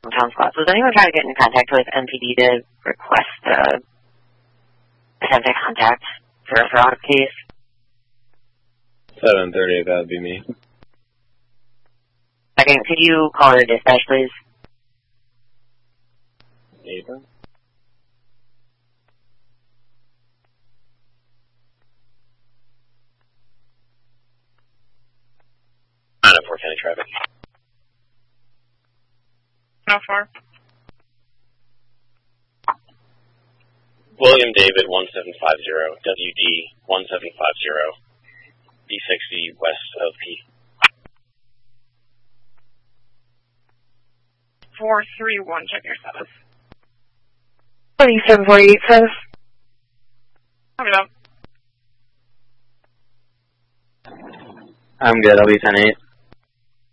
Tom Scott. Was anyone trying to get in contact with MPD to request attempt to contact for a fraud case? 7:30, that would be me. Second, could you call the dispatch, please? Nathan? I don't work any traffic. How far? William David 1750, WD 1750, D60 west of P. 431, check your status. 2748 says. Coming up. I'm good, I'll be 10-8.